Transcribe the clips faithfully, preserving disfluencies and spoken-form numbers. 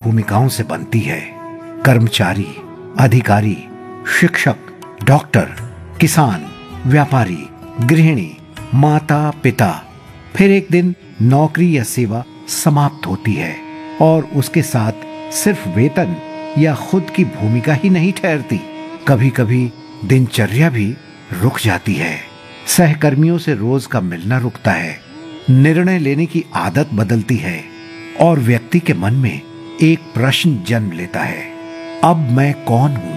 भूमिकाओं से बनती है। कर्मचारी, अधिकारी, शिक्षक, डॉक्टर, किसान, व्यापारी, गृहिणी, माता, पिता। फिर एक दिन नौकरी या सेवा समाप्त होती है और उसके साथ सिर्फ वेतन या खुद की भूमिका ही नहीं ठहरती, कभी कभी दिनचर्या भी रुक जाती है। सहकर्मियों से रोज का मिलना रुकता है, निर्णय लेने की आदत बदलती है और व्यक्ति के मन में एक प्रश्न जन्म लेता है, अब मैं कौन हूं?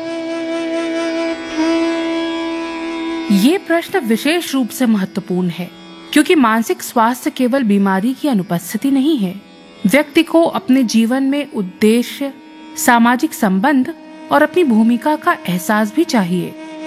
ये प्रश्न विशेष रूप से महत्वपूर्ण है क्योंकि मानसिक स्वास्थ्य केवल बीमारी की अनुपस्थिति नहीं है। व्यक्ति को अपने जीवन में उद्देश्य, सामाजिक संबंध और अपनी भूमिका का एहसास भी चाहिए।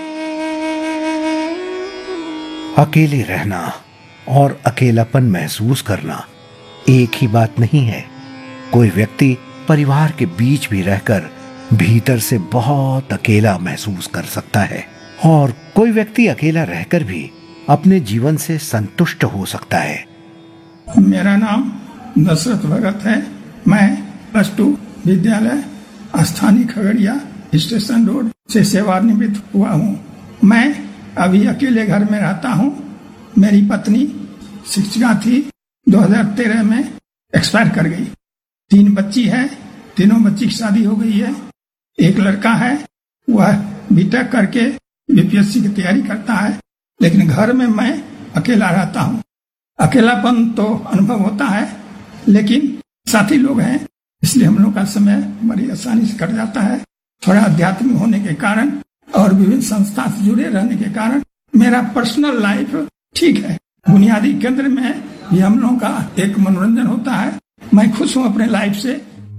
अकेले रहना और अकेलापन महसूस करना एक ही बात नहीं है। कोई व्यक्ति परिवार के बीच भी रहकर भीतर से बहुत अकेला महसूस कर सकता है और कोई व्यक्ति अकेला रहकर भी अपने जीवन से संतुष्ट हो सकता है। मेरा नाम दशरथ भगत है। मैं प्लस टू विद्यालय स्थानीय खगड़िया स्टेशन रोड से सेवानिवृत्त हुआ हूँ। मैं अभी अकेले घर में रहता हूँ। मेरी पत्नी शिक्षिका थी, दो हज़ार तेरह में एक्सपायर कर गई। तीन बच्ची है, तीनों बच्ची की शादी हो गई है। एक लड़का है, वह बीटेक करके बीपीएससी की तैयारी करता है, लेकिन घर में मैं अकेला रहता हूँ। अकेलापन तो अनुभव होता है, लेकिन साथी लोग हैं, इसलिए हम लोग का समय बड़ी आसानी से कट जाता है। थोड़ा आध्यात्मिक होने के कारण और विभिन्न संस्था से जुड़े रहने के कारण मेरा पर्सनल लाइफ ठीक है। बुनियादी केंद्र में भी हम लोगों का एक मनोरंजन होता है। मैं खुश हूँ अपने लाइफ से।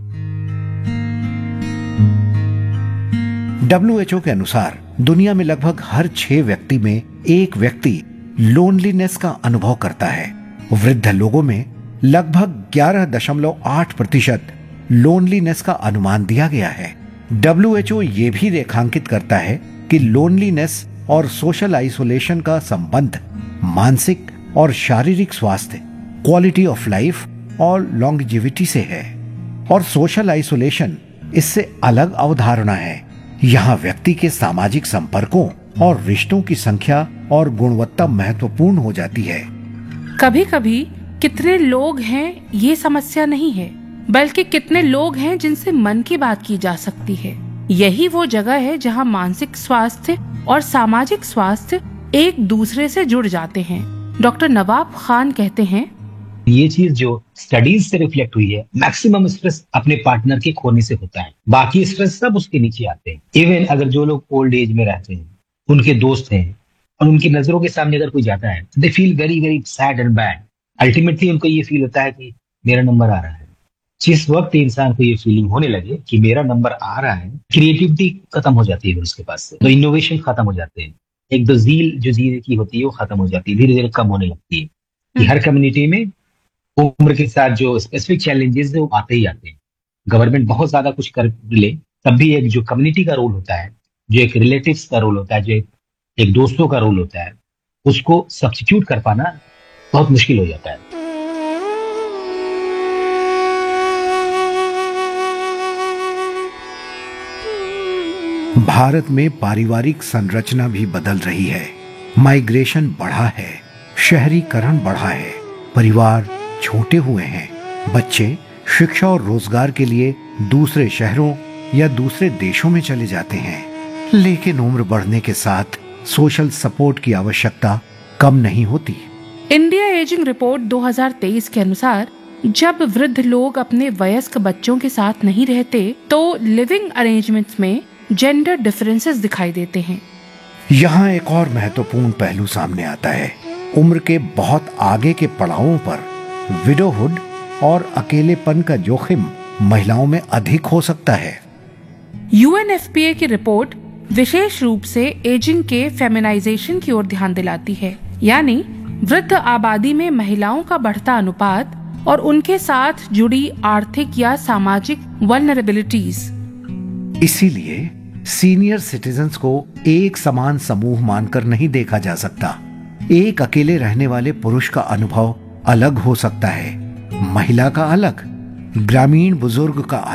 डब्ल्यू एच ओ के अनुसार दुनिया में लगभग हर छह व्यक्ति में एक व्यक्ति लोनलीनेस का अनुभव करता है। वृद्ध लोगों में लगभग ग्यारह दशमलव आठ प्रतिशत लोनलीनेस का अनुमान दिया गया है। डब्ल्यू एच ओ ये भी रेखांकित करता है कि लोनलीनेस और सोशल आइसोलेशन का संबंध मानसिक और शारीरिक स्वास्थ्य, क्वालिटी ऑफ लाइफ और लॉन्गेविटी से है। और सोशल आइसोलेशन इससे अलग अवधारणा है। यहाँ व्यक्ति के सामाजिक संपर्कों और रिश्तों की संख्या और गुणवत्ता महत्वपूर्ण हो जाती है। कभी कभी कितने लोग हैं ये समस्या नहीं है, बल्कि कितने लोग हैं जिनसे मन की बात की जा सकती है। यही वो जगह है जहाँ मानसिक स्वास्थ्य और सामाजिक स्वास्थ्य एक दूसरे से जुड़ जाते हैं। डॉक्टर नवाब खान कहते हैं, ये चीज जो स्टडीज से रिफ्लेक्ट हुई है, मैक्सिमम स्ट्रेस अपने पार्टनर के खोने से होता है, बाकी स्ट्रेस सब उसके नीचे आते हैं। इवन अगर जो लोग ओल्ड एज में रहते हैं, उनके दोस्त हैं और उनकी नजरों के सामने अगर कोई जाता है, they feel very very sad and bad. Ultimately उनको ये फील होता है कि मेरा नंबर आ रहा है। जिस वक्त इंसान को ये फीलिंग होने लगे कि मेरा नंबर आ रहा है, क्रिएटिविटी खत्म हो जाती है उसके पास से, तो इनोवेशन खत्म हो जाते हैं। एक दो जील जो जीने की होती है वो खत्म हो जाती है, धीरे धीरे कम होने लगती है। कि हर कम्युनिटी में उम्र के साथ जो स्पेसिफिक चैलेंजेस है वो आते ही आते हैं। गवर्नमेंट बहुत ज्यादा कुछ कर ले, तब भी एक जो कम्युनिटी का रोल होता है, जो एक रिलेटिव्स का रोल होता है, जो एक, एक दोस्तों का रोल होता है, उसको सब्स्टिट्यूट कर पाना बहुत मुश्किल हो जाता है। भारत में पारिवारिक संरचना भी बदल रही है। माइग्रेशन बढ़ा है, शहरीकरण बढ़ा है, परिवार छोटे हुए हैं, बच्चे शिक्षा और रोजगार के लिए दूसरे शहरों या दूसरे देशों में चले जाते हैं। लेकिन उम्र बढ़ने के साथ सोशल सपोर्ट की आवश्यकता कम नहीं होती। इंडिया एजिंग रिपोर्ट दो हज़ार तेईस के अनुसार जब वृद्ध लोग अपने वयस्क बच्चों के साथ नहीं रहते तो लिविंग अरेंजमेंट्स में जेंडर डिफरेंसेस दिखाई देते हैं। यहाँ एक और महत्वपूर्ण पहलू सामने आता है। उम्र के बहुत आगे के पड़ावों पर विडोहुड और अकेलेपन का जोखिम महिलाओं में अधिक हो सकता है। You N F P A की रिपोर्ट विशेष रूप से एजिंग के फेमिनाइजेशन की ओर ध्यान दिलाती है, यानी वृद्ध आबादी में महिलाओं का बढ़ता अनुपात और उनके साथ जुड़ी आर्थिक या सामाजिक वल्नरेबिलिटीज। इसीलिए सीनियर सिटीजन्स को एक समान समूह मानकर नहीं देखा जा सकता। एक अकेले रहने वाले पुरुष का अनुभव अलग हो सकता है, महिला का अलग, ग्रामीण बुजुर्ग का